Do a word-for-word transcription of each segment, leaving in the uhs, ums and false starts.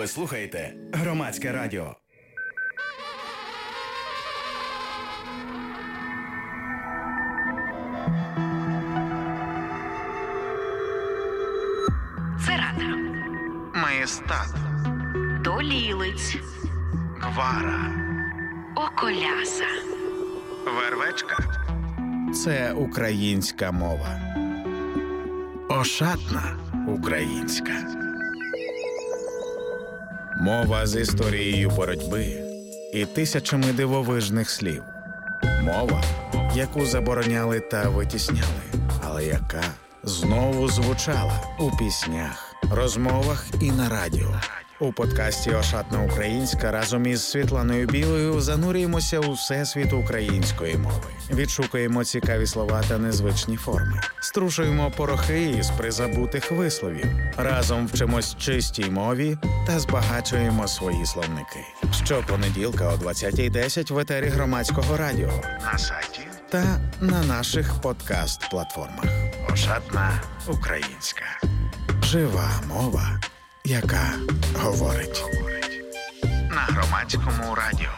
слухаєте Громадське радіо. Церана, Маєстат, Долілиць, Гвара, Околяса, Вервечка. Це українська мова. Ошатна українська. Мова з історією боротьби і тисячами дивовижних слів. Мова, яку забороняли та витісняли, але яка знову звучала у піснях, розмовах і на радіо. У подкасті «Ошатна українська» разом із Світланою Білою занурюємося у всесвіт української мови. Відшукуємо цікаві слова та незвичні форми. Струшуємо порохи із призабутих висловів. Разом вчимось чистій мові та збагачуємо свої словники. Щопонеділка о двадцятій десять в етері Громадського радіо. На сайті Та на наших подкаст-платформах. «Ошатна українська». Жива мова, яка говорить. На Громадському радіо.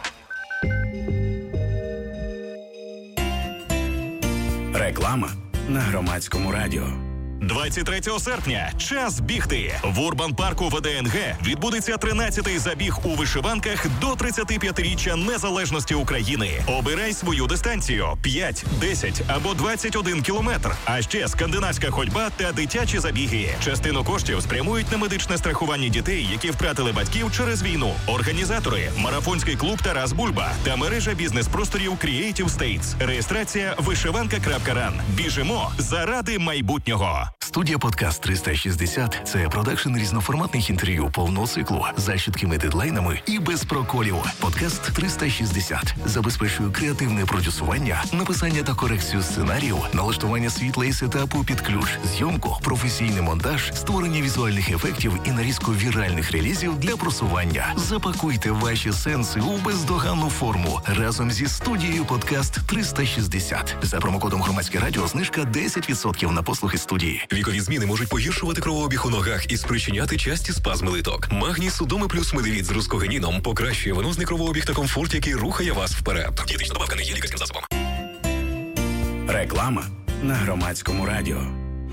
Реклама на Громадському радіо. двадцять третього серпня час бігти. В Урбан-парку ВДНГ відбудеться тринадцятий забіг у вишиванках до тридцятип'ятиріччя незалежності України. Обирай свою дистанцію – п'ять, десять або двадцять один кілометр. А ще скандинавська ходьба та дитячі забіги. Частину коштів спрямують на медичне страхування дітей, які втратили батьків через війну. Організатори – марафонський клуб «Тарас Бульба» та мережа бізнес-просторів Creative States. Реєстрація вишиванка крапка ран. Біжимо заради майбутнього. Студія «Подкаст триста шістдесят» – це продакшн різноформатних інтерв'ю повного циклу з чіткими дедлайнами і без проколів. «Подкаст триста шістдесят» забезпечує креативне продюсування, написання та корекцію сценарію, налаштування світла і сетапу під ключ, зйомку, професійний монтаж, створення візуальних ефектів і нарізку віральних релізів для просування. Запакуйте ваші сенси у бездоганну форму разом зі студією «Подкаст триста шістдесят». За промокодом «Громадське радіо» знижка десять відсотків на послуги студії. Вікові зміни можуть погіршувати кровообіг у ногах і спричиняти часті спазми литок. Магній Судоми плюс медивіт з рускогеніном покращує венозний кровообіг та комфорт, який рухає вас вперед. Дієтична добавка не є лікарським засобом. Реклама на Громадському радіо.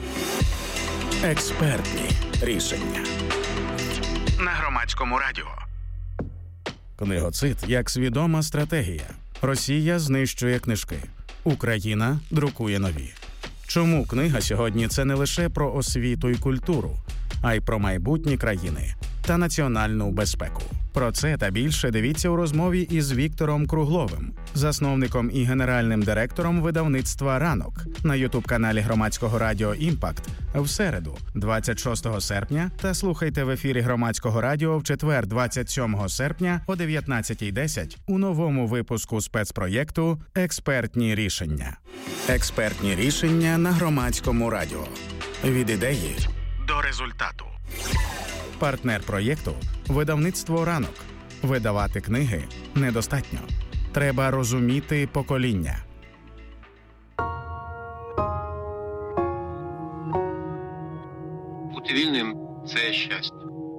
Експертні рішення. На Громадському радіо. Книгоцид як свідома стратегія. Росія знищує книжки. Україна друкує нові. Чому книга сьогодні – це не лише про освіту і культуру, а й про майбутні країни та національну безпеку? Про це та більше дивіться у розмові із Віктором Кругловим, засновником і генеральним директором видавництва «Ранок» на ютуб-каналі Громадського радіо «Імпакт» в середу, двадцять шостого серпня, та слухайте в ефірі Громадського радіо в четвер, двадцять сьомого серпня о дев'ятнадцятій десять у новому випуску спецпроєкту «Експертні рішення». Експертні рішення на Громадському радіо. Від ідеї до результату. Партнер проєкту – видавництво «Ранок». Видавати книги недостатньо. Треба розуміти покоління. Бути вільним – це щастя.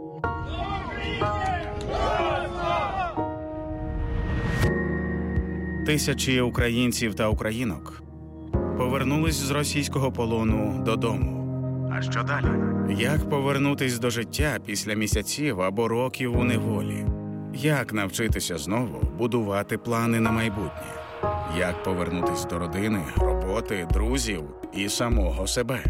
Тисячі українців та українок повернулись з російського полону додому. А що далі? Як повернутись до життя після місяців або років у неволі? Як навчитися знову будувати плани на майбутнє? Як повернутись до родини, роботи, друзів і самого себе?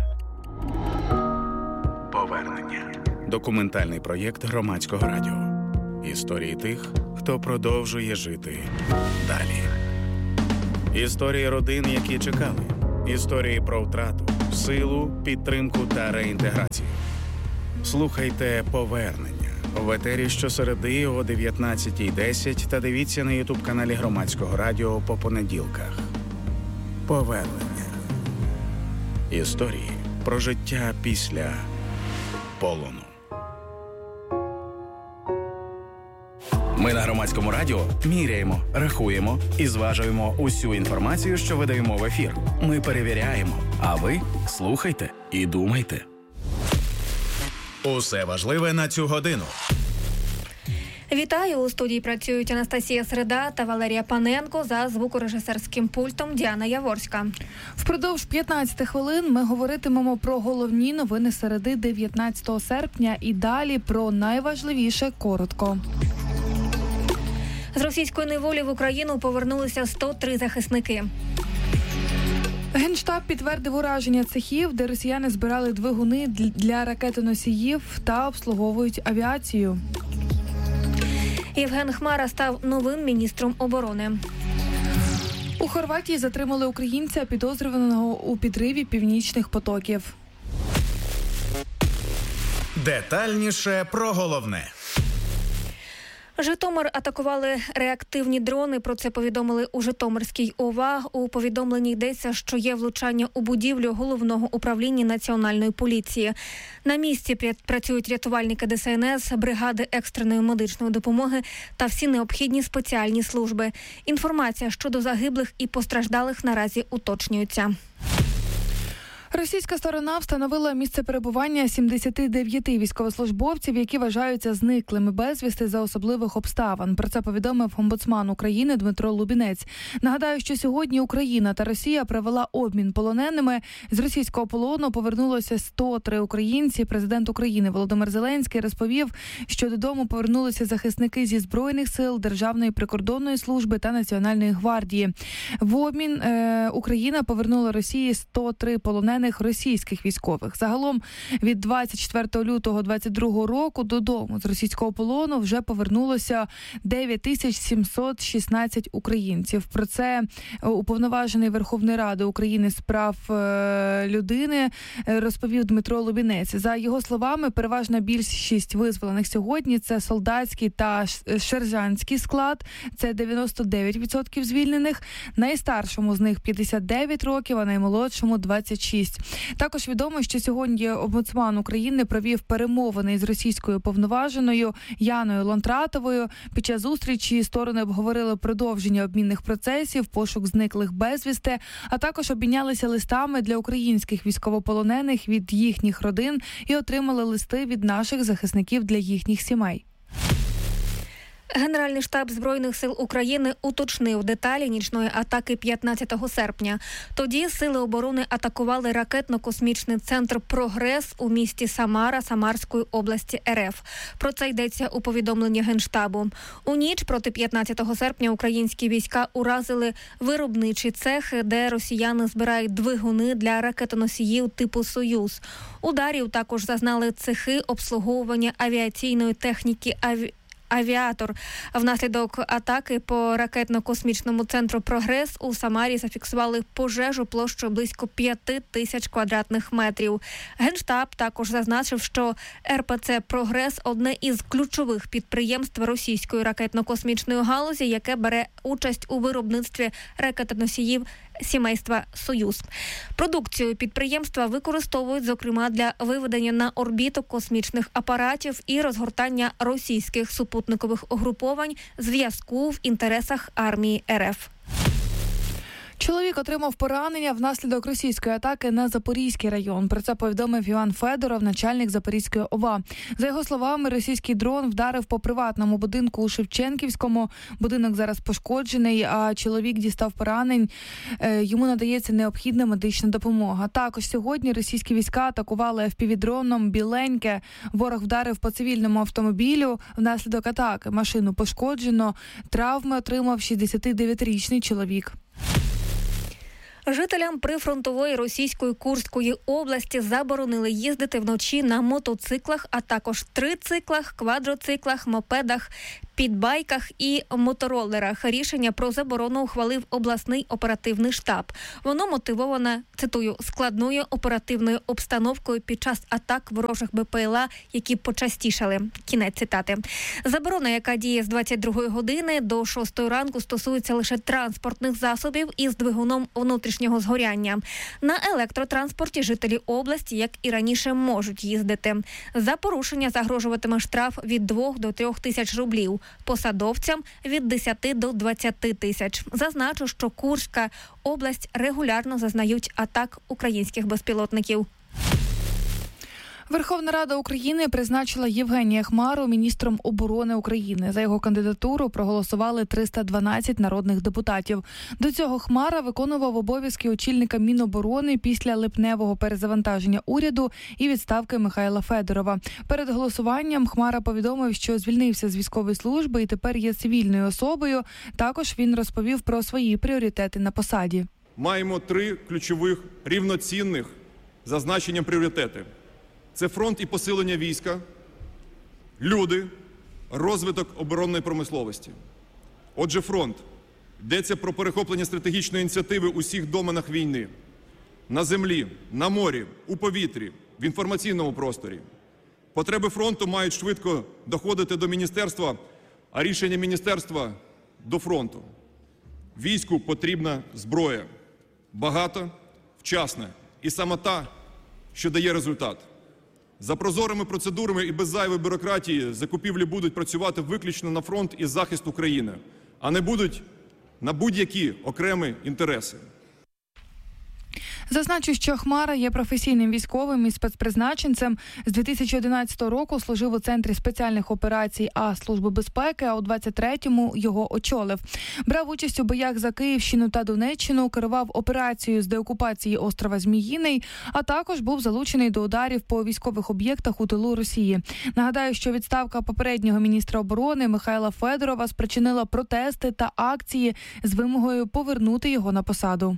Повернення. Документальний проєкт Громадського радіо. Історії тих, хто продовжує жити далі. Історії родин, які чекали. Історії про втрату, силу, підтримку та реінтеграцію. Слухайте «Повернення» в етері щосереди о дев'ятнадцятій десять та дивіться на ютуб-каналі Громадського радіо по понеділках. «Повернення». Історії про життя після полону. Ми на Громадському радіо міряємо, рахуємо і зважуємо усю інформацію, що видаємо в ефір. Ми перевіряємо, а ви слухайте і думайте. Усе важливе на цю годину. Вітаю! У студії працюють Анастасія Среда та Валерія Паненко, за звукорежисерським пультом Діана Яворська. Впродовж п'ятнадцяти хвилин ми говоритимемо про головні новини середи дев'ятнадцятого серпня і далі про найважливіше коротко. З російської неволі в Україну повернулися сто три захисники. Генштаб підтвердив ураження цехів, де росіяни збирали двигуни для ракетоносіїв та обслуговують авіацію. Євген Хмара став новим міністром оборони. У Хорватії затримали українця, підозрюваного у підриві північних потоків. Детальніше про головне. Житомир атакували реактивні дрони. Про це повідомили у Житомирській ОВА. У повідомленні йдеться, що є влучання у будівлю Головного управління Національної поліції. На місці працюють рятувальники Де Ес Ен Ес, бригади екстреної медичної допомоги та всі необхідні спеціальні служби. Інформація щодо загиблих і постраждалих наразі уточнюється. Російська сторона встановила місце перебування сімдесят дев'ять військовослужбовців, які вважаються зниклими безвісти за особливих обставин. Про це повідомив омбудсман України Дмитро Лубінець. Нагадаю, що сьогодні Україна та Росія провела обмін полоненими. З російського полону повернулося сто три українці. Президент України Володимир Зеленський розповів, що додому повернулися захисники зі Збройних сил, Державної прикордонної служби та Національної гвардії. В обмін е, Україна повернула Росії сто три полонених російських військових. Загалом від двадцять четвертого лютого двадцять другого року додому з російського полону вже повернулося дев'ять тисяч сімсот шістнадцять українців. Про це уповноважений Верховної Ради України з прав людини розповів Дмитро Лубінець. За його словами, переважна більшість визволених сьогодні – це солдатський та сержантський склад, це дев'яносто дев'ять відсотків звільнених, найстаршому з них п'ятдесят дев'ять років, а наймолодшому двадцять шість. Також відомо, що сьогодні омбудсман України провів перемовини із російською повноваженою Яною Лонтратовою. Під час зустрічі сторони обговорили продовження обмінних процесів, пошук зниклих безвісти, а також обмінялися листами для українських військовополонених від їхніх родин і отримали листи від наших захисників для їхніх сімей. Генеральний штаб Збройних сил України уточнив деталі нічної атаки п'ятнадцятого серпня. Тоді сили оборони атакували ракетно-космічний центр «Прогрес» у місті Самара Самарської області Ер Еф. Про це йдеться у повідомленні Генштабу. У ніч проти п'ятнадцятого серпня українські війська уразили виробничий цех, де росіяни збирають двигуни для ракетоносіїв типу «Союз». Ударів також зазнали цехи обслуговування авіаційної техніки «Авіації». Авіатор. Внаслідок атаки по ракетно-космічному центру «Прогрес» у Самарі зафіксували пожежу площею близько п'яти тисяч квадратних метрів. Генштаб також зазначив, що Ер Пе Це «Прогрес» – одне із ключових підприємств російської ракетно-космічної галузі, яке бере участь у виробництві ракетоносіїв сімейства «Союз». Продукцію підприємства використовують, зокрема, для виведення на орбіту космічних апаратів і розгортання російських супутникових угруповань, зв'язку в інтересах армії Ер Еф. Чоловік отримав поранення внаслідок російської атаки на Запорізький район. Про це повідомив Іван Федоров, начальник Запорізької ОВА. За його словами, російський дрон вдарив по приватному будинку у Шевченківському. Будинок зараз пошкоджений, а чоловік дістав поранень. Йому надається необхідна медична допомога. Також сьогодні російські війська атакували еф пі ві-дроном «Біленьке». Ворог вдарив по цивільному автомобілю. Внаслідок атаки машину пошкоджено. Травми отримав шістдесятидев'ятирічний чоловік. Жителям прифронтової російської Курської області заборонили їздити вночі на мотоциклах, а також трициклах, квадроциклах, мопедах, підбайках і моторолерах. Рішення про заборону ухвалив обласний оперативний штаб. Воно мотивоване, цитую, складною оперативною обстановкою під час атак ворожих Бе Пе Ел А, які почастішали. Кінець цитати. Заборона, яка діє з двадцять другої години до шостої ранку, стосується лише транспортних засобів із двигуном внутрішнього згоряння. На електротранспорті жителі області, як і раніше, можуть їздити. За порушення загрожуватиме штраф від двох до трьох тисяч рублів. Посадовцям від десяти до двадцяти тисяч. Зазначу, що Курська область регулярно зазнають атак українських безпілотників. Верховна Рада України призначила Євгенія Хмару міністром оборони України. За його кандидатуру проголосували триста дванадцять народних депутатів. До цього Хмара виконував обов'язки очільника Міноборони після липневого перезавантаження уряду і відставки Михайла Федорова. Перед голосуванням Хмара повідомив, що звільнився з військової служби і тепер є цивільною особою. Також він розповів про свої пріоритети на посаді. Маємо три ключових рівноцінних зазначення пріоритети. Це фронт і посилення війська, люди, розвиток оборонної промисловості. Отже, фронт. Йдеться про перехоплення стратегічної ініціативи у всіх доменах війни. На землі, на морі, у повітрі, в інформаційному просторі. Потреби фронту мають швидко доходити до міністерства, а рішення міністерства – до фронту. Війську потрібна зброя. Багата, вчасна і саме та, що дає результат. За прозорими процедурами і без зайвої бюрократії закупівлі будуть працювати виключно на фронт і захист України, а не будуть на будь-які окремі інтереси. Зазначу, що Хмара є професійним військовим і спецпризначенцем. З дві тисячі одинадцятого року служив у Центрі спеціальних операцій А Служби безпеки, а у двадцять третьому його очолив. Брав участь у боях за Київщину та Донеччину, керував операцією з деокупації острова Зміїний, а також був залучений до ударів по військових об'єктах у тилу Росії. Нагадаю, що відставка попереднього міністра оборони Михайла Федорова спричинила протести та акції з вимогою повернути його на посаду.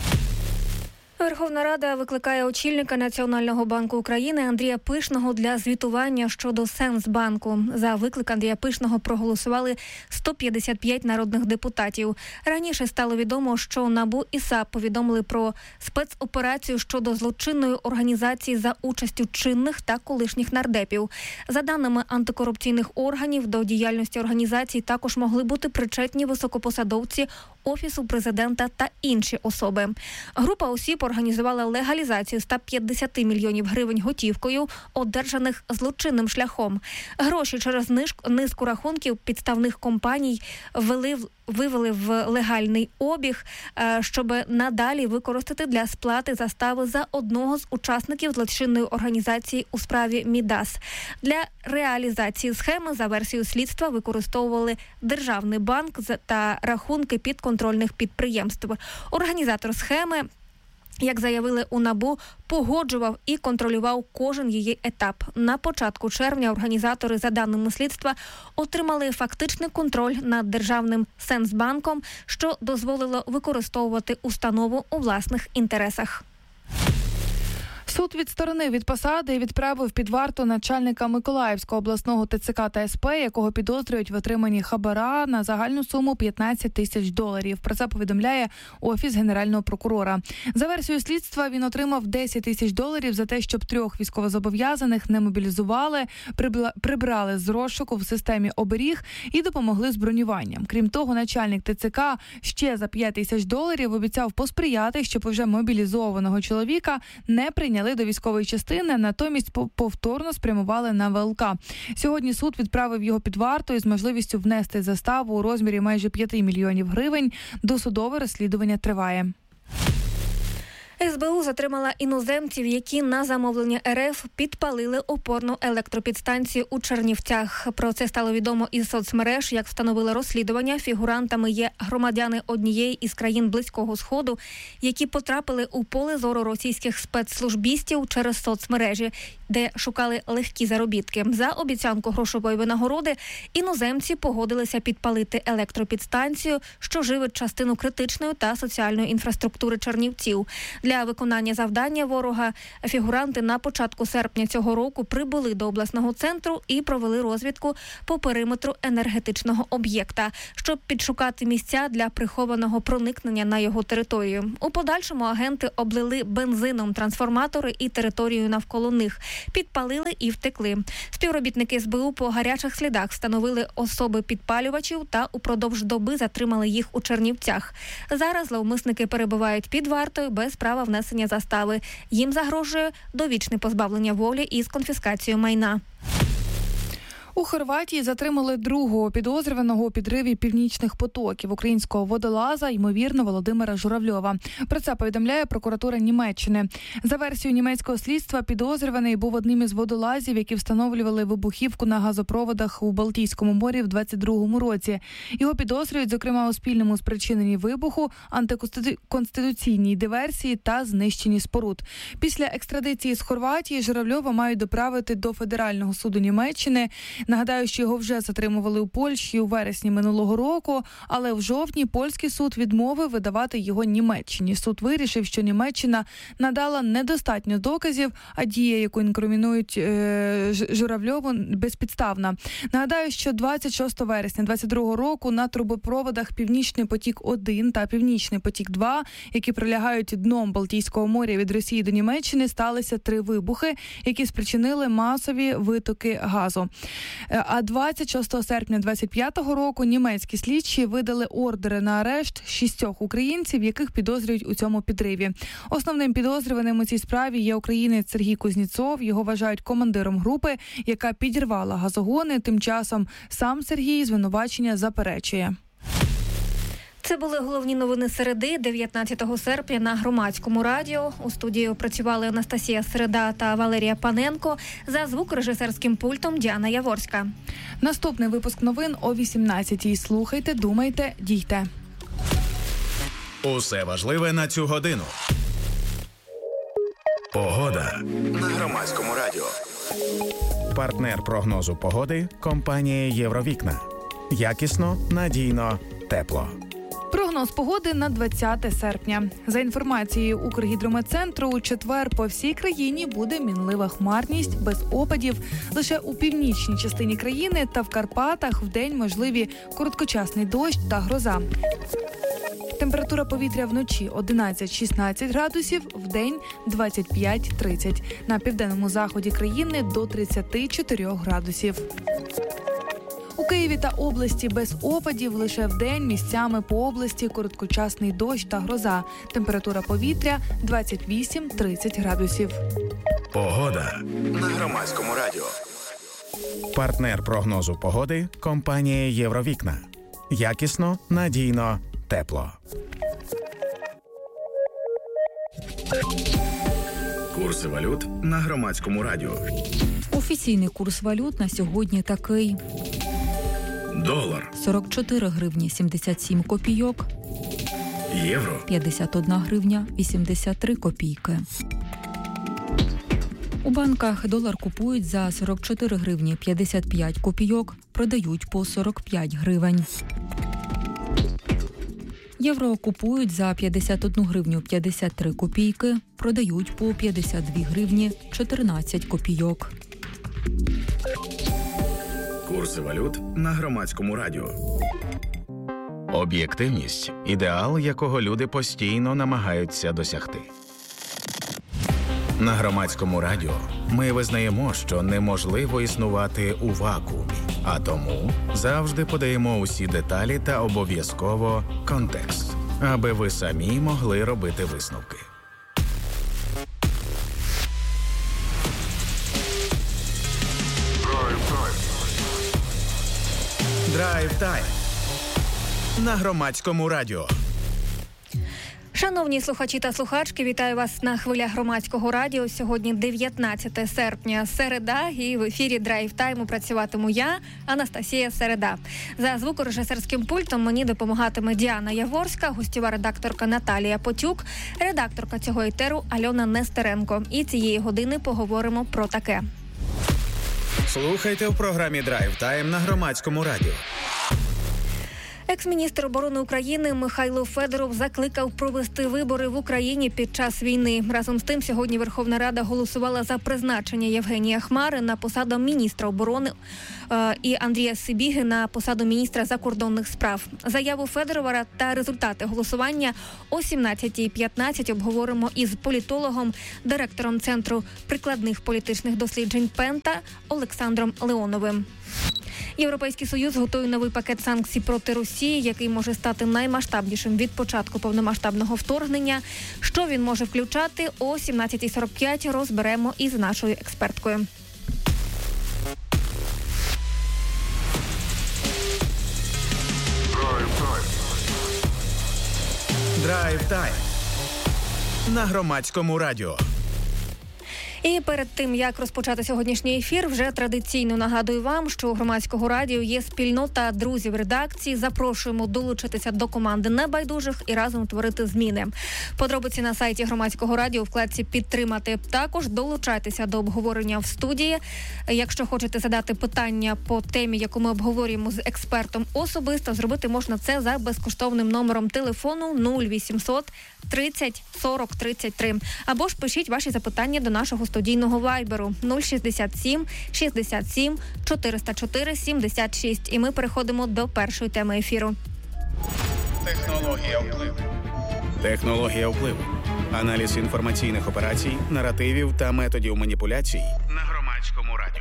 Верховна Рада викликає очільника Національного банку України Андрія Пишного для звітування щодо Сенсбанку. За виклик Андрія Пишного проголосували сто п'ятдесят п'ять народних депутатів. Раніше стало відомо, що НАБУ і САП повідомили про спецоперацію щодо злочинної організації за участю чинних та колишніх нардепів. За даними антикорупційних органів, до діяльності організації також могли бути причетні високопосадовці Офісу президента та інші особи. Група осіб організувала легалізацію ста п'ятдесят мільйонів гривень готівкою, одержаних злочинним шляхом. Гроші через низку рахунків підставних компаній ввели, вивели в легальний обіг, щоб надалі використати для сплати застави за одного з учасників злочинної організації у справі Мідас. Для реалізації схеми за версією слідства використовували Державний банк та рахунки підконтрольних підприємств. Організатор схеми, як заявили у НАБУ, погоджував і контролював кожен її етап. На початку червня організатори, за даними слідства, отримали фактичний контроль над Державним Сенсбанком, що дозволило використовувати установу у власних інтересах. Суд відсторонив від посади і відправив під варту начальника Миколаївського обласного ТЦК та СП, якого підозрюють в отриманні хабара на загальну суму п'ятнадцять тисяч доларів. Про це повідомляє Офіс Генерального прокурора. За версією слідства, він отримав десять тисяч доларів за те, щоб трьох військовозобов'язаних не мобілізували, прибрали з розшуку в системі оберіг і допомогли з бронюванням. Крім того, начальник ТЦК ще за п'ять тисяч доларів обіцяв посприяти, щоб уже мобілізованого чоловіка не прийняли до військової частини, натомість повторно спрямували на ВЛК. Сьогодні суд відправив його під варту із можливістю внести заставу у розмірі майже п'яти мільйонів гривень. Досудове розслідування триває. ес бе у затримала іноземців, які на замовлення ер еф підпалили опорну електропідстанцію у Чернівцях. Про це стало відомо із соцмереж. Як встановило розслідування, фігурантами є громадяни однієї із країн Близького Сходу, які потрапили у поле зору російських спецслужбістів через соцмережі, де шукали легкі заробітки. За обіцянку грошової винагороди іноземці погодилися підпалити електропідстанцію, що живить частину критичної та соціальної інфраструктури Чернівців. Для виконання завдання ворога фігуранти на початку серпня цього року прибули до обласного центру і провели розвідку по периметру енергетичного об'єкта, щоб підшукати місця для прихованого проникнення на його територію. У подальшому агенти облили бензином трансформатори і територію навколо них, підпалили і втекли. Співробітники ес бе у по гарячих слідах встановили особи підпалювачів та упродовж доби затримали їх у Чернівцях. Зараз зловмисники перебувають під вартою без права внесення застави. Їм загрожує довічне позбавлення волі із конфіскацією майна. У Хорватії затримали другого підозрюваного у підриві північних потоків українського водолаза, ймовірно, Володимира Журавльова. Про це повідомляє прокуратура Німеччини. За версією німецького слідства, підозрюваний був одним із водолазів, які встановлювали вибухівку на газопроводах у Балтійському морі в двадцять другому році. Його підозрюють, зокрема, у спільному спричиненні вибуху, антиконституційній диверсії та знищенні споруд. Після екстрадиції з Хорватії Журавльова мають доправити до Федерального суду Німеччини. Нагадаю, що його вже затримували у Польщі у вересні минулого року, але в жовтні польський суд відмовив видавати його Німеччині. Суд вирішив, що Німеччина надала недостатньо доказів, а дія, яку інкримінують е, Журавльову, безпідставна. Нагадаю, що двадцять шостого вересня двадцять другого року на трубопроводах Північний потік-один та Північний потік-два, які пролягають дном Балтійського моря від Росії до Німеччини, сталися три вибухи, які спричинили масові витоки газу. А двадцять шостого серпня двадцять п'ятого року німецькі слідчі видали ордери на арешт шістьох українців, яких підозрюють у цьому підриві. Основним підозрюваним у цій справі є українець Сергій Кузнєцов. Його вважають командиром групи, яка підірвала газогони. Тим часом сам Сергій звинувачення заперечує. Це були головні новини середи, дев'ятнадцятого серпня на Громадському радіо. У студії працювали Анастасія Середа та Валерія Паненко. За звукорежисерським пультом Діана Яворська. Наступний випуск новин о вісімнадцятій. Слухайте, думайте, дійте. Усе важливе на цю годину. Погода На Громадському радіо. Партнер прогнозу погоди – компанія «Євровікна». Якісно, надійно, тепло. Прогноз погоди на двадцяте серпня. За інформацією Укргідрометцентру, у четвер по всій країні буде мінлива хмарність, без опадів. Лише у північній частині країни та в Карпатах вдень можливі короткочасний дощ та гроза. Температура повітря вночі одинадцять-шістнадцять градусів, вдень двадцять п'ять тридцять. На південному заході країни до тридцять чотири градусів. У Києві та області без опадів, лише вдень місцями по області короткочасний дощ та гроза. Температура повітря двадцять вісім тридцять градусів. Погода На Громадському радіо. Партнер прогнозу погоди – компанія «Євровікна». Якісно, надійно, тепло. Курси валют на Громадському радіо. Офіційний курс валют на сьогодні такий. Долар сорок чотири гривні сімдесят сім копійок. Євро п'ятдесят одна гривня вісімдесят три копійки. У банках долар купують за сорок чотири гривні п'ятдесят п'ять копійок, продають по сорок п'ять гривень. Євро купують за п'ятдесят одну гривню п'ятдесят три копійки, продають по п'ятдесят дві гривні чотирнадцять копійок. Курси валют на Громадському радіо. Об'єктивність – ідеал, якого люди постійно намагаються досягти. На Громадському радіо ми визнаємо, що неможливо існувати у вакуумі, а тому завжди подаємо усі деталі та обов'язково контекст, аби ви самі могли робити висновки. Драйв-тайм на Громадському радіо. Шановні слухачі та слухачки, вітаю вас на хвилях Громадського радіо. Сьогодні дев'ятнадцяте серпня, середа, і в ефірі Драйв-тайму працюватиму я, Анастасія Середа. За звукорежисерським пультом мені допомагатиме Діана Яворська, гостєва редакторка Наталія Потюк, редакторка цього етеру Альона Нестеренко. І цієї години поговоримо про таке. Слухайте в програмі «Драйв-тайм» на Громадському радіо. Екс-міністр оборони України Михайло Федоров закликав провести вибори в Україні під час війни. Разом з тим, сьогодні Верховна Рада голосувала за призначення Євгенія Хмари на посаду міністра оборони е, і Андрія Сибіги на посаду міністра закордонних справ. Заяву Федорова та результати голосування о сімнадцятій п'ятнадцять обговоримо із політологом, директором Центру прикладних політичних досліджень «Пента» Олександром Леоновим. Європейський Союз готує новий пакет санкцій проти Росії, який може стати наймасштабнішим від початку повномасштабного вторгнення. Що він може включати, о сімнадцятій сорок п'ять розберемо із нашою експерткою. Прайм-тайм на Громадському радіо. І перед тим, як розпочати сьогоднішній ефір, вже традиційно нагадую вам, що у Громадського радіо є спільнота друзів редакції. Запрошуємо долучитися до команди небайдужих і разом творити зміни. Подробиці на сайті Громадського радіо у вкладці «Підтримати». Також долучайтеся до обговорення в студії. Якщо хочете задати питання по темі, яку ми обговорюємо з експертом особисто, зробити можна це за безкоштовним номером телефону нуль вісімсот тридцять сорок тридцять три. Або ж пишіть ваші запитання до нашого студійного вайберу нуль шістдесят сім шістдесят сім чотириста чотири сімдесят шість. І ми переходимо до першої теми ефіру. Технологія впливу. Технологія впливу. Аналіз інформаційних операцій, наративів та методів маніпуляцій на Громадському радіо.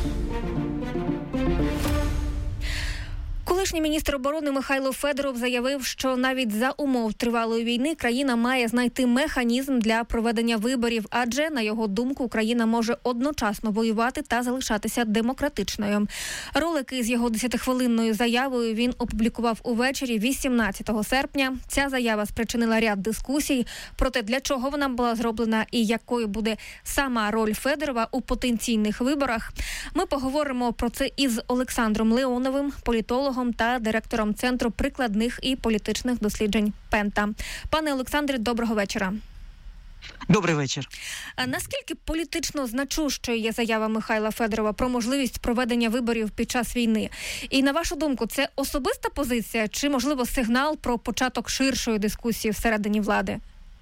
Колишній міністр оборони Михайло Федоров заявив, що навіть за умов тривалої війни країна має знайти механізм для проведення виборів, адже, на його думку, Україна може одночасно воювати та залишатися демократичною. Ролики з його десятихвилинною заявою він опублікував увечері вісімнадцятого серпня. Ця заява спричинила ряд дискусій про те, для чого вона була зроблена і якою буде сама роль Федорова у потенційних виборах. Ми поговоримо про це із Олександром Леоновим, політологом та директором Центру прикладних і політичних досліджень «Пента». Пане Олександре, доброго вечора. Добрий вечір. А наскільки політично значущою є заява Михайла Федорова про можливість проведення виборів під час війни? І на вашу думку, це особиста позиція чи, можливо, сигнал про початок ширшої дискусії всередині влади?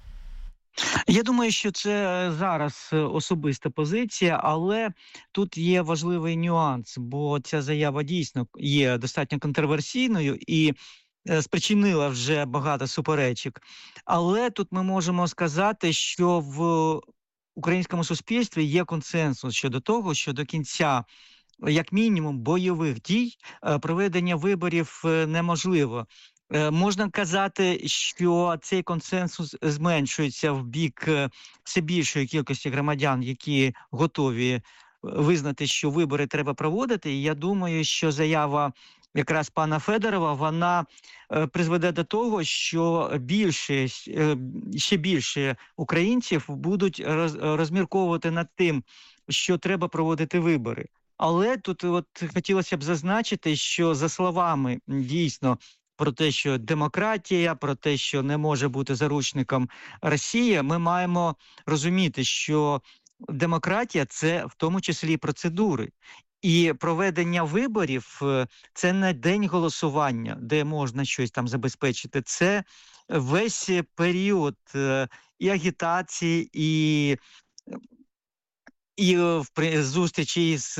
Я думаю, що це зараз особиста позиція, але тут є важливий нюанс, бо ця заява дійсно є достатньо контроверсійною і спричинила вже багато суперечок. Але тут ми можемо сказати, що в українському суспільстві є консенсус щодо того, що до кінця, як мінімум, бойових дій проведення виборів неможливо. Можна казати, що цей консенсус зменшується в бік все більшої кількості громадян, які готові визнати, що вибори треба проводити. І я думаю, що заява якраз пана Федорова, вона призведе до того, що більше, ще більше українців будуть розмірковувати над тим, що треба проводити вибори. Але тут от хотілося б зазначити, що за словами дійсно про те, що демократія, про те, що не може бути заручником Росія, ми маємо розуміти, що демократія – це в тому числі і процедури. І проведення виборів – це не день голосування, де можна щось там забезпечити. Це весь період і агітації, і І в зустрічі з,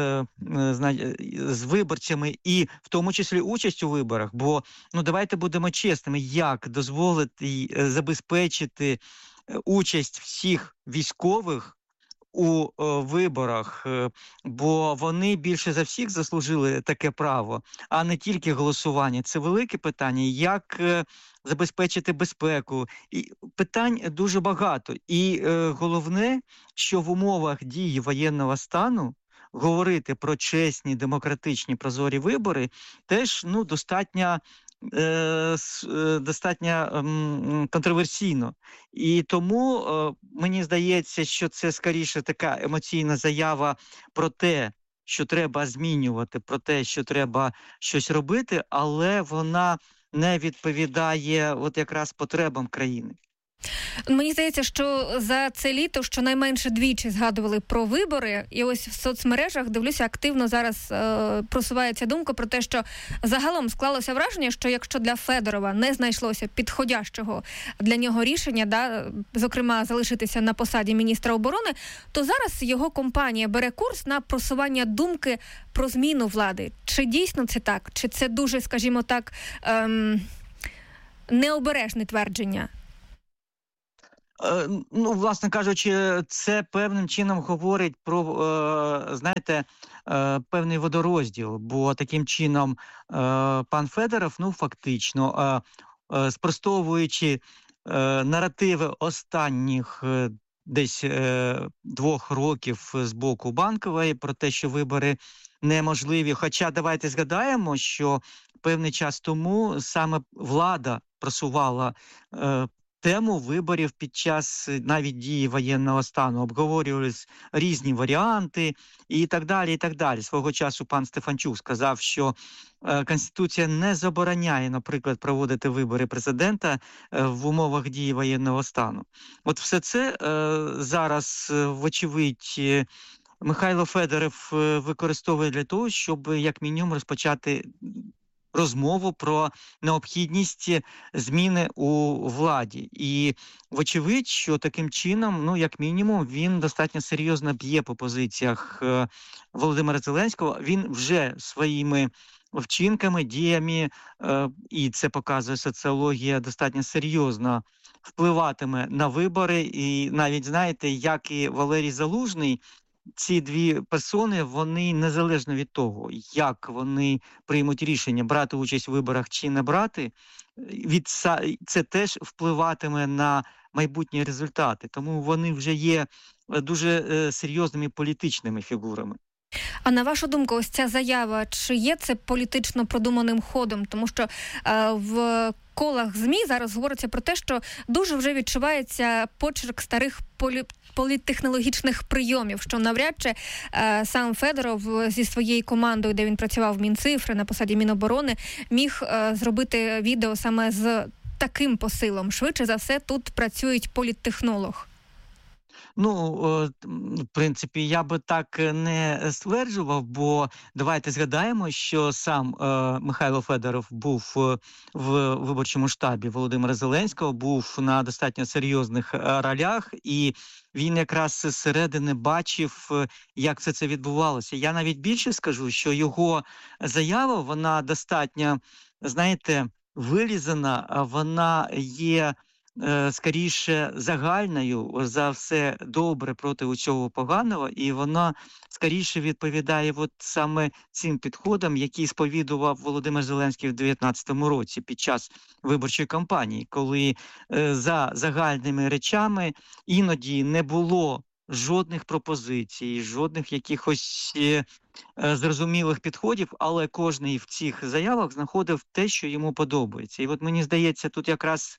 з виборцями, і в тому числі участь у виборах. Бо, ну, давайте будемо чесними, як дозволити забезпечити участь всіх військових у виборах, бо вони більше за всіх заслужили таке право, а не тільки голосування. Це велике питання, як забезпечити безпеку. І питань дуже багато. І е, головне, що в умовах дії воєнного стану говорити про чесні, демократичні, прозорі вибори теж, ну, достатньо Е, достатньо е, контроверсійно. І тому е, мені здається, що це скоріше така емоційна заява про те, що треба змінювати, про те, що треба щось робити, але вона не відповідає от якраз потребам країни. Мені здається, що за це літо щонайменше двічі згадували про вибори, і ось в соцмережах, дивлюся, активно зараз е, просувається думка про те, що загалом склалося враження, що якщо для Федорова не знайшлося підходящого для нього рішення, да, зокрема залишитися на посаді міністра оборони, то зараз його компанія бере курс на просування думки про зміну влади. Чи дійсно це так? Чи це дуже, скажімо так, ем, необережне твердження? Ну, власне кажучи, це певним чином говорить про, знаєте, певний водорозділ, бо таким чином пан Федоров, ну, фактично, спростовуючи наративи останніх десь двох років з боку Банкової про те, що вибори неможливі. Хоча давайте згадаємо, що певний час тому саме влада просувала тему виборів під час навіть дії воєнного стану. Обговорювались різні варіанти і так далі, і так далі. Свого часу пан Стефанчук сказав, що е, Конституція не забороняє, наприклад, проводити вибори президента е, в умовах дії воєнного стану. От все це е, зараз, е, вочевидь, е, Михайло Федоров е, використовує для того, щоб як мінімум розпочати розмову про необхідність зміни у владі. І вочевидь, що таким чином, ну, як мінімум, він достатньо серйозно б'є по позиціях е, Володимира Зеленського. Він вже своїми вчинками, діями, е, і це показує соціологія, достатньо серйозно впливатиме на вибори. І навіть, знаєте, як і Валерій Залужний, ці дві персони, вони незалежно від того, як вони приймуть рішення брати участь у виборах чи не брати, від це теж впливатиме на майбутні результати. Тому вони вже є дуже серйозними політичними фігурами. А на вашу думку, ось ця заява, чи є це політично продуманим ходом? Тому що е, в колах ЗМІ зараз говориться про те, що дуже вже відчувається почерк старих полі... політтехнологічних прийомів, що навряд чи е, сам Федоров зі своєю командою, де він працював в Мінцифри на посаді Міноборони, міг е, зробити відео саме з таким посилом. Швидше за все, тут працюють політтехнолог. Ну, в принципі, я би так не стверджував, бо давайте згадаємо, що сам е, Михайло Федоров був в виборчому штабі Володимира Зеленського, був на достатньо серйозних ролях, і він якраз зсередини бачив, як все це відбувалося. Я навіть більше скажу, що його заява, вона достатньо, знаєте, вилізана, вона є скоріше загальною, за все добре проти усього поганого, і вона скоріше відповідає от саме цим підходам, які сповідував Володимир Зеленський в дев'ятнадцятому році під час виборчої кампанії, коли е, за загальними речами іноді не було жодних пропозицій, жодних якихось е, е, зрозумілих підходів, але кожний в цих заявах знаходив те, що йому подобається. І от мені здається, тут якраз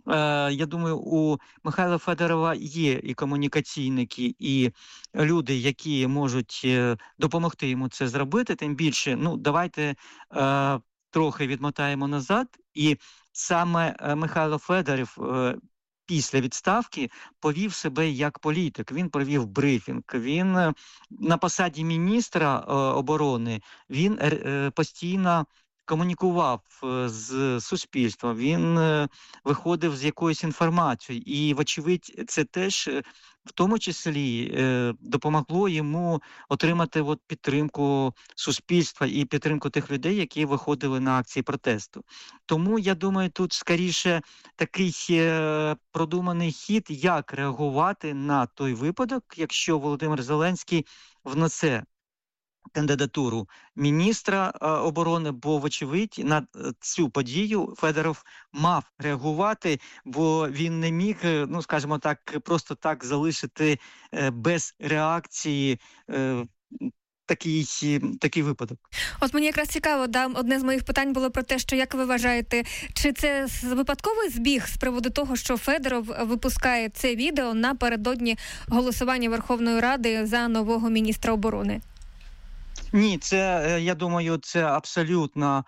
я думаю, у Михайла Федорова є і комунікаційники, і люди, які можуть допомогти йому це зробити. Тим більше, ну, давайте е, трохи відмотаємо назад. І саме Михайло Федоров е, після відставки повів себе як політик. Він провів брифінг. Він на посаді міністра е, оборони, він е, постійно комунікував з суспільством, він виходив з якоюсь інформацією, і, вочевидь, це теж в тому числі допомогло йому отримати от підтримку суспільства і підтримку тих людей, які виходили на акції протесту. Тому, я думаю, тут скоріше такий продуманий хід, як реагувати на той випадок, якщо Володимир Зеленський внесе кандидатуру міністра е, оборони, бо, вочевидь, на цю подію Федоров мав реагувати, бо він не міг, ну, скажімо так, просто так залишити е, без реакції е, такий, такий випадок. От мені якраз цікаво, да, одне з моїх питань було про те, що, як ви вважаєте, чи це випадковий збіг з приводу того, що Федоров випускає це відео напередодні голосування Верховної Ради за нового міністра оборони? Ні, це, я думаю, це абсолютно,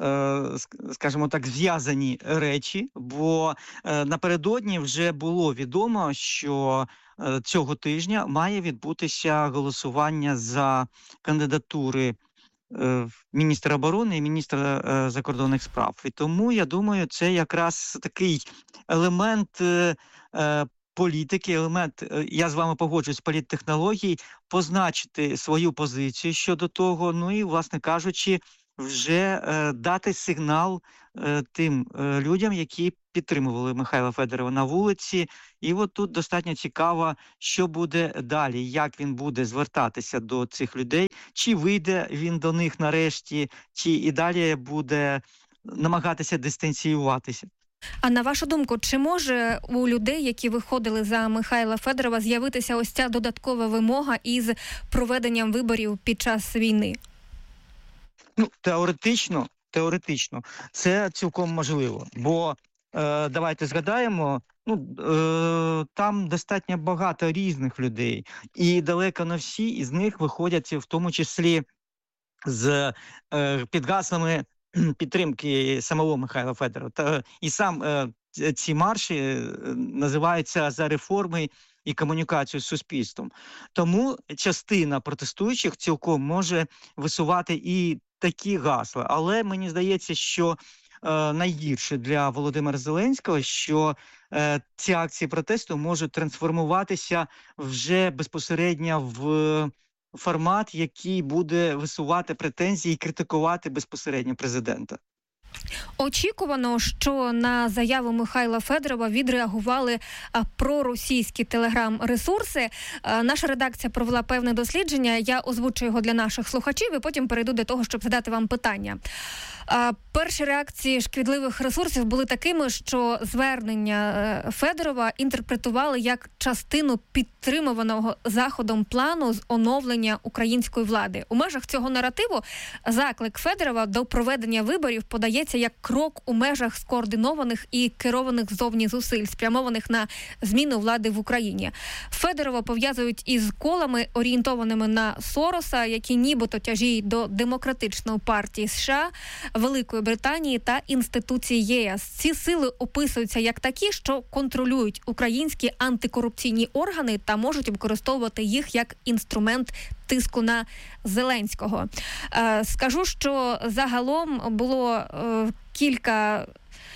скажімо так, зв'язані речі, бо напередодні вже було відомо, що цього тижня має відбутися голосування за кандидатури міністра оборони і міністра закордонних справ. І тому, я думаю, це якраз такий елемент політики, елемент, я з вами погоджуюсь, політтехнологій, позначити свою позицію щодо того, ну і, власне кажучи, вже е, дати сигнал е, тим е, людям, які підтримували Михайла Федорова на вулиці. І от тут достатньо цікаво, що буде далі, як він буде звертатися до цих людей, чи вийде він до них нарешті, чи і далі буде намагатися дистанціюватися. А на вашу думку, чи може у людей, які виходили за Михайла Федорова, з'явитися ось ця додаткова вимога із проведенням виборів під час війни? Ну, теоретично, теоретично, це цілком можливо. Бо, е, давайте згадаємо, Ну, е, там достатньо багато різних людей, і далеко не всі із них виходять, в тому числі з е, під гаслами підтримки самого Михайла Федорова. Та і сам е, ці марші е, називаються «За реформи і комунікацію з суспільством». Тому частина протестуючих цілком може висувати і такі гасла. Але мені здається, що е, найгірше для Володимира Зеленського, що е, ці акції протесту можуть трансформуватися вже безпосередньо в формат, який буде висувати претензії і критикувати безпосередньо президента. Очікувано, що на заяву Михайла Федорова відреагували а, проросійські телеграм-ресурси. А, наша редакція провела певне дослідження, я озвучу його для наших слухачів і потім перейду до того, щоб задати вам питання. А, перші реакції шкідливих ресурсів були такими, що звернення Федорова інтерпретували як частину підтримуваного Заходом плану з оновлення української влади. У межах цього наративу заклик Федорова до проведення виборів подається як крок у межах скоординованих і керованих зовні зусиль, спрямованих на зміну влади в Україні. Федорова пов'язують із колами, орієнтованими на Сороса, які нібито тяжіють до Демократичної партії США, Великої Британії та інституції ЄС. Ці сили описуються як такі, що контролюють українські антикорупційні органи та можуть використовувати їх як інструмент тиску на Зеленського. Е, скажу, що загалом було е, кілька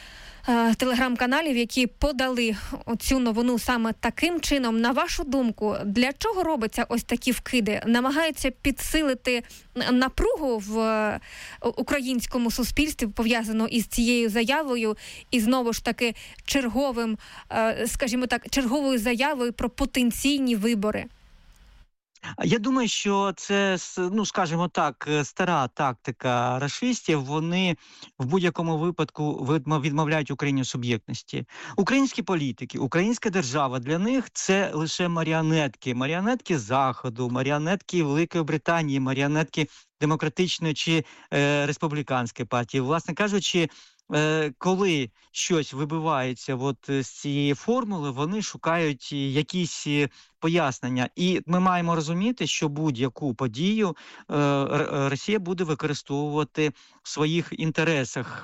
е, телеграм-каналів, які подали цю новину саме таким чином. На вашу думку, для чого робиться ось такі вкиди? Намагаються підсилити напругу в українському суспільстві, пов'язано із цією заявою, і знову ж таки черговим, е, скажімо так, черговою заявою про потенційні вибори? Я думаю, що це, ну, скажімо так, стара тактика рашистів. Вони в будь-якому випадку відмовляють Україні суб'єктності. Українські політики, українська держава для них це лише маріонетки. Маріонетки Заходу, маріонетки Великої Британії, маріонетки демократичної чи е, республіканської партії. Власне кажучи, коли щось вибивається от з цієї формули, вони шукають якісь пояснення. І ми маємо розуміти, що будь-яку подію Росія буде використовувати в своїх інтересах.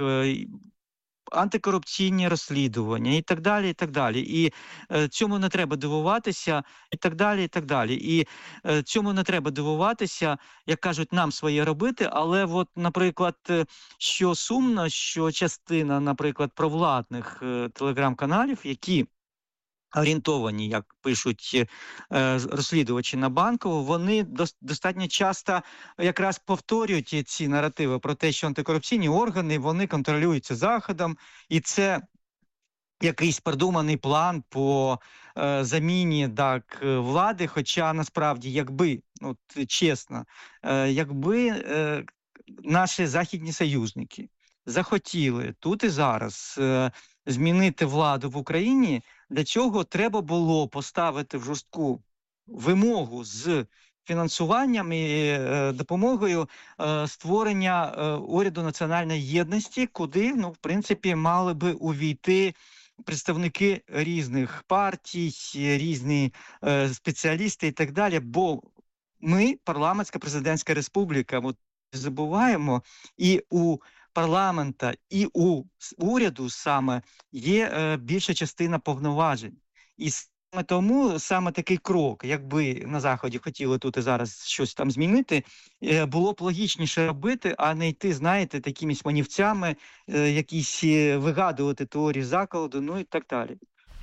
Антикорупційні розслідування і так далі, і так далі. І е, цьому не треба дивуватися, і так далі, і так далі. І е, цьому не треба дивуватися, як кажуть, нам своє робити, але от, наприклад, що сумно, що частина, наприклад, провладних е, телеграм-каналів, які орієнтовані, як пишуть е, розслідувачі на Банкову, вони достатньо часто якраз повторюють ці наративи про те, що антикорупційні органи, вони контролюються Заходом, і це якийсь продуманий план по е, заміні так, влади, хоча насправді, якби, от, чесно, е, якби е, наші західні союзники захотіли тут і зараз е, змінити владу в Україні, для цього треба було поставити в жорстку вимогу з фінансуванням і е, допомогою е, створення е, уряду національної єдності, куди, ну, в принципі, мали би увійти представники різних партій, різні е, спеціалісти і так далі, бо ми парламентська президентська республіка, от забуваємо, і у парламента і у уряду саме є е, більша частина повноважень. І саме тому саме такий крок, якби на Заході хотіли тут і зараз щось там змінити, е, було б логічніше робити, а не йти, знаєте, такимись манівцями, е, якісь вигадувати теорії закладу, ну і так далі.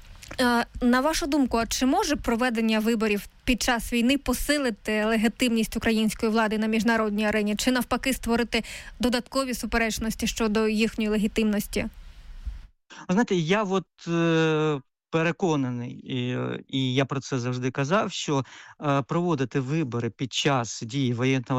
На вашу думку, а чи може проведення виборів під час війни посилити легітимність української влади на міжнародній арені, чи навпаки створити додаткові суперечності щодо їхньої легітимності? Знаєте, я от е, переконаний, і, і я про це завжди казав, що е, проводити вибори під час дії воєнного